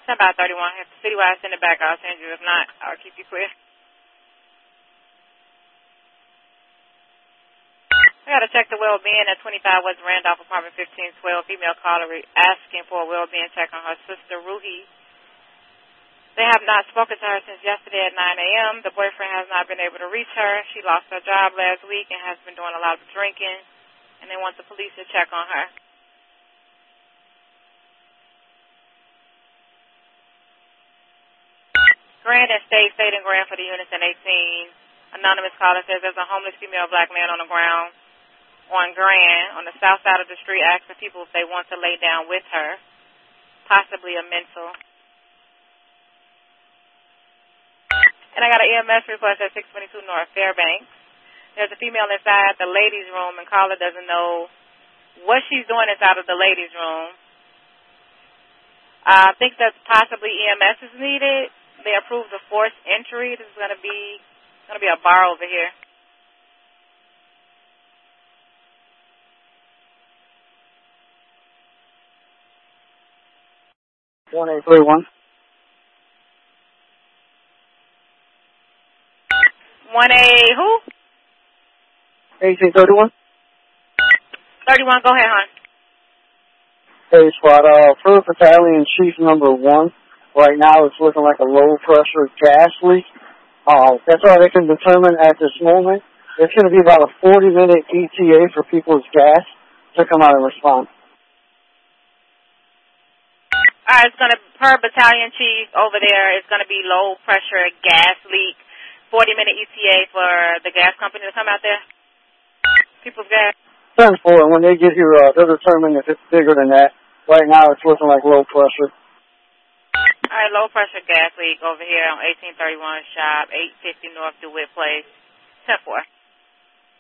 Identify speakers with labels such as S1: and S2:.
S1: Send by 31. If the citywide send it back, I'll send you. If not, I'll keep you clear. I got to check the well-being at 25 West Randolph, apartment 1512. Female caller asking for a well-being check on her sister, Ruhi. They have not spoken to her since yesterday at 9 a.m. The boyfriend has not been able to reach her. She lost her job last week and has been doing a lot of drinking, and they want the police to check on her. Grand and State and Grand for the units in 18. Anonymous caller says there's a homeless female black man on the ground on Grand on the south side of the street asking people if they want to lay down with her, possibly a mental. And I got an EMS request at 622 North Fairbanks. There's a female inside the ladies' room, and caller doesn't know what she's doing inside of the ladies' room. I think that possibly EMS is needed. They approved the forced entry. This is going to be a bar over here.
S2: One 1
S1: who?
S2: 1831.
S1: 31. Go ahead, hon.
S2: Hey, Squad. First Battalion Chief number 1. Right now, it's looking like a low-pressure gas leak. That's all they can determine at this moment. It's going to be about a 40-minute ETA for people's gas to come out and respond.
S1: All right, it's going to, per battalion chief over there, it's going to be low-pressure gas leak, 40-minute ETA for the gas company to come out there. People's gas.
S2: 10-4, and when they get here, they'll determine if it's bigger than that. Right now, it's looking like low pressure.
S1: All right, low-pressure gas leak over here on 1831 Shop, 850 North DeWitt Place, 10-4.